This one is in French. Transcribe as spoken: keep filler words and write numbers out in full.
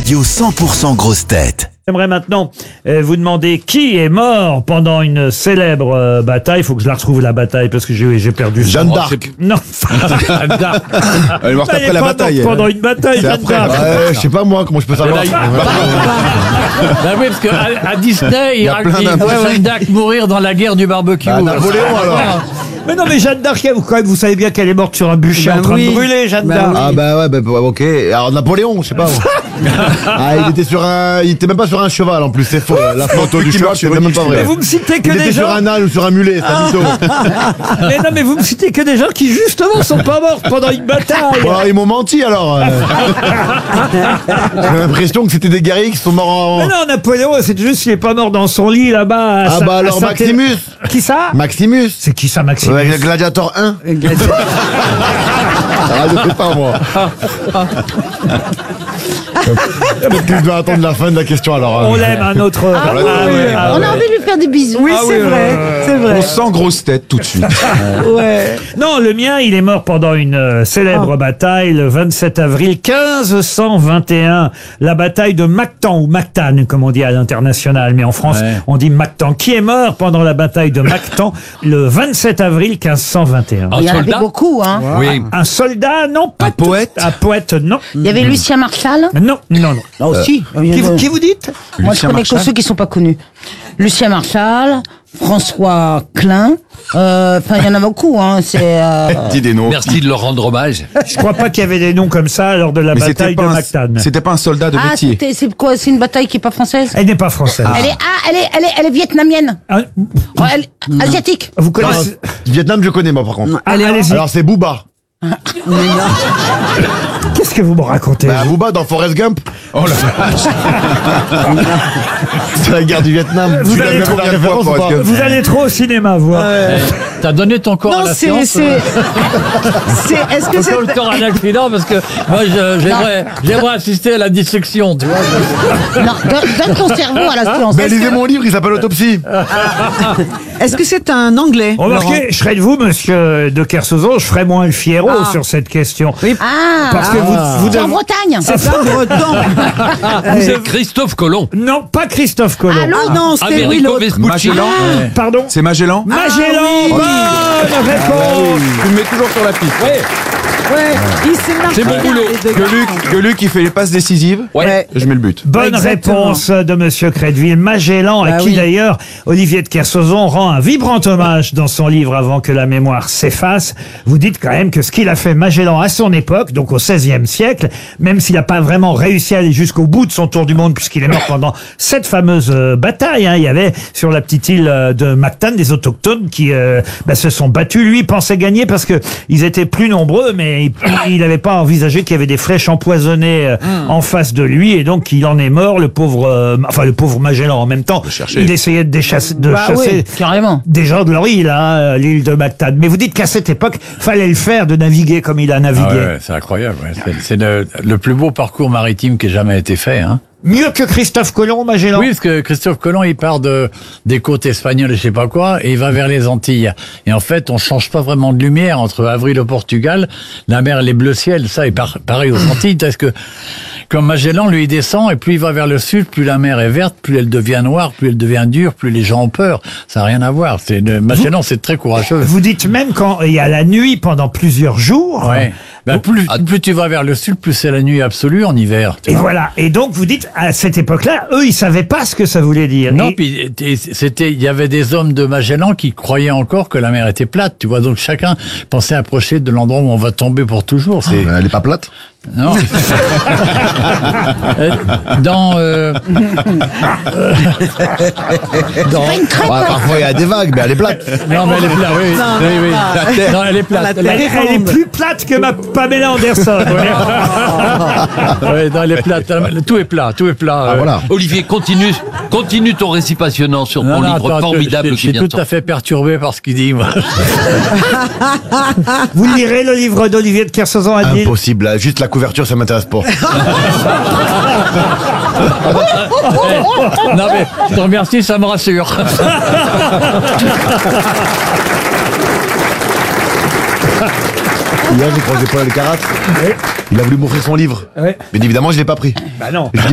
radio cent pour cent grosses têtes. J'aimerais maintenant euh, vous demander qui est mort pendant une célèbre euh, bataille. Il faut que je la retrouve, la bataille, parce que j'ai j'ai perdu son Jeanne nom. d'Arc. Non. Elle est morte Elle est après la pas bataille. morte pendant une bataille, C'est Jeanne après. d'Arc. Ouais, je sais pas moi, comment je peux savoir. Ben oui, parce qu'à à Disney, Il y il a plein raconte d'infos. Jeanne d'Arc mourir dans la guerre du barbecue. Bah, Napoléon alors. Mais non, mais Jeanne d'Arc, vous, quand même, vous savez bien qu'elle est morte sur un bûcher Ben en train oui. de brûler, Jeanne Ben d'Arc. oui. Ah bah ouais, bah, bah, ok. Alors Napoléon, je sais pas. moi. Ah, il était sur un, il était même pas sur un cheval en plus, c'est faux. La photo du cheval, c'est même pas Mais vrai. vous me citez que Il des était sur gens. un âne ou sur un mulet, c'est un mytho. Mais non, mais vous me citez que des gens qui justement sont pas morts pendant une bataille. Bon, ils m'ont menti alors. euh. J'ai l'impression que c'était des guerriers qui sont morts Mais en. non, Napoléon, c'est juste qu'il est pas mort dans son lit là-bas. à Ah Saint- bah à alors Saint- Maximus. Qui ça Maximus. C'est qui ça, Maximus? Ouais, le Gladiator un. Ah, je sais pas moi. Peut-être que je dois attendre la fin de la question alors. hein. On l'aime, un autre. Ah oui, Ah ouais, ah on ouais. a envie de lui faire des bisous. Oui, Ah c'est oui, vrai, ouais, c'est vrai. Sans grosse tête tout de suite. Ouais. Non, le mien, il est mort pendant une euh, célèbre Ah. bataille le vingt-sept avril quinze cent vingt et un. La bataille de Mactan, ou Mactan, comme on dit à l'international, mais en France, Ouais. on dit Mactan. Qui est mort pendant la bataille de Mactan le vingt-sept avril quinze cent vingt et un? Un Il y en avait soldat beaucoup, hein. Oui. Un soldat, non, pas Un tout. poète Un poète, non. Il y avait Lucien Marchal. Non, non, non. Là aussi. Qui, vous, qui vous dites? Moi, Lucien je connais que Marchal. ceux qui sont pas connus. Lucien Marchal, François Klein. euh, Enfin, il y en a beaucoup, hein. C'est. euh, Dis des noms. Merci de leur rendre hommage. Je crois pas qu'il y avait des noms comme ça lors de la Mais c'était bataille de pas, Mactan. un, c'était pas un soldat de Ah, métier. c'était- c'est quoi? C'est une bataille qui est pas française. Elle n'est pas française. Elle est ah, elle est, elle est, elle est vietnamienne. Ah, Oh, elle est asiatique. vous Non, connaissez? Vietnam, je connais moi par contre. Ah, allez-y. Alors c'est Booba. Qu'est-ce que vous me racontez? Bah, Booba dans Forrest Gump. Oh la vache. C'est la guerre du Vietnam. Vous Tu l'as allez même trop- pas la référence ou pas Vous allez trop au cinéma, vous. hein. T'as donné ton corps à Non, la c'est, science. c'est, c'est, est-ce que Ton c'est, corps- le corps à l'accident parce que moi je- j'aimerais j'aimerais assister à la dissection, tu vois. non, donne, donne ton cerveau à la science. Ben Est-ce lisez que- mon livre, il s'appelle Autopsie. Est-ce que c'est un anglais? Remarquez, je serais de vous, monsieur de Kersauzon, je ferais moins le fiero Ah. sur cette question. Ah, Parce que vous, vous c'est en devez- Bretagne. C'est pas breton. C'est Christophe Colomb. Non, pas Christophe Colomb. Allô? Ah non, c'était oui Americo l'autre. Vespucci. Magellan. Pardon C'est Magellan. Magellan, oui. bonne réponse. Tu me mets toujours sur la piste. Ouais, il s'est marqué. C'est mon boulot. Que Luc, que Luc il fait les passes décisives. Ouais. Et je mets le but. Bonne Exactement. réponse de monsieur Crédville. Magellan, à Bah qui oui. d'ailleurs Olivier de Kersauzon rend un vibrant hommage dans son livre Avant que la mémoire s'efface. Vous dites quand même que ce qu'il a fait Magellan à son époque, donc au seizième siècle, même s'il n'a pas vraiment réussi à aller jusqu'au bout de son tour du monde, puisqu'il est mort pendant cette fameuse euh, bataille, hein. Il y avait sur la petite île euh, de Mactan des autochtones qui euh, bah, se sont battus. Lui pensait gagner parce que ils étaient plus nombreux, mais il- il n'avait pas envisagé qu'il y avait des flèches empoisonnées euh, en face de lui, et donc il en est mort, le pauvre, euh, enfin le pauvre Magellan. En même temps, chercher. il essayait de, déchasser, de Bah chasser oui, carrément. des gens de leur île, hein, l'île de Mactan. Mais vous dites qu'à cette époque, fallait le faire de naviguer comme il a navigué. Ah ouais, c'est incroyable. ouais. C'est- C'est le, le plus beau parcours maritime qui ait jamais été fait. Hein. Mieux que Christophe Colomb, Magellan. Oui, parce que Christophe Colomb, il part de, des côtes espagnoles et je sais pas quoi, et il va vers les Antilles. Et en fait, on change pas vraiment de lumière entre avril au Portugal, la mer, les bleus ciel, ça, et par- pareil aux Antilles, parce que, comme Magellan, lui, il descend, et plus il va vers le sud, plus la mer est verte, plus elle devient noire, plus elle devient dure, plus les gens ont peur. Ça n'a rien à voir. C'est, le- Magellan, c'est très courageux. Vous dites même quand il y a la nuit pendant plusieurs jours. Ouais. Ben, plus, plus tu vas vers le sud, plus c'est la nuit absolue en hiver. tu Et vois. voilà. Et donc vous dites à cette époque-là, eux, ils savaient pas ce que ça voulait dire. Non, Et- puis et c'était, il y avait des hommes de Magellan qui croyaient encore que la mer était plate. Tu vois, donc chacun pensait approcher de l'endroit où on va tomber pour toujours. C'est Elle est pas plate. non. Euh, Dans euh, dans Pas une crêpe. Ouais, parfois il y a des vagues, mais elle est plate. non, mais elle est plate. Oui, oui, oui, oui. La terre. Non, elle est plate. La Elle Elle, est- est- elle est plus plate que ma Pamela Anderson. ouais, non, elle est plate. Tout est plat, tout est plat. Ah, euh. voilà. Olivier, continue, continue ton récit passionnant sur ton Non, non, livre attends, formidable je, je qui suis vient de tout à sortir. fait perturbé par ce qu'il dit. Moi. Vous lirez le livre d'Olivier de Kersauzon, Adil? Impossible. là. Juste la couverture, ça m'intéresse pas. Non mais je te remercie, ça me rassure. Hier, j'ai croisé Paul Alcarat. Il a voulu m'offrir son livre. Ouais. Mais évidemment, je l'ai pas pris. Bah non.